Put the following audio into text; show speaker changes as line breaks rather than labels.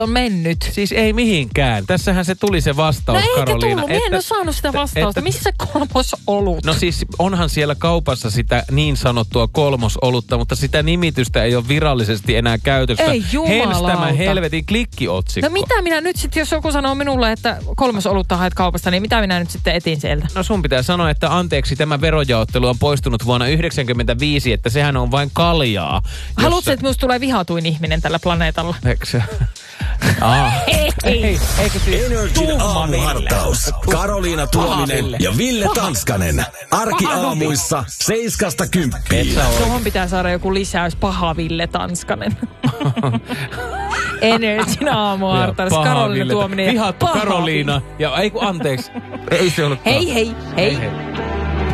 on mennyt?
Siis ei mihinkään. Tässähän se tuli se vastaus,
no
Karoliina.
No ei en ole saanut sitä vastausta. Missä se kolmosolut?
No siis onhan siellä kaupassa sitä niin sanottua kolmosolutta, mutta sitä nimitystä ei ole virallisesti enää käytössä.
Ei jumalauta.
Hens tämä helvetin klikkiotsikko.
No mitä minä nyt sitten, jos joku sanoo minulle, että kolmosolutta haet kaupasta, niin mitä minä nyt sitten etin sieltä?
No sun pitää sanoa, että anteeksi, tämä verojaottelu on poistunut vuonna 1995, että sehän on vain kaljaa.
Haluatko, että minusta tulee vihatuin ihminen tällä planeetalla?
Eikö
Energin aamuhartaus. Karoliina Tuominen ja Ville Tanskanen. Arkiaamuissa 7–10.
Tuohon pitää saada joku lisäys. Paha Ville Tanskanen. Energin aamuhartaus. Karoliina Tuominen ja
vihattu Karoliina. Ja ei kun anteeksi. Ei se ollut
hei.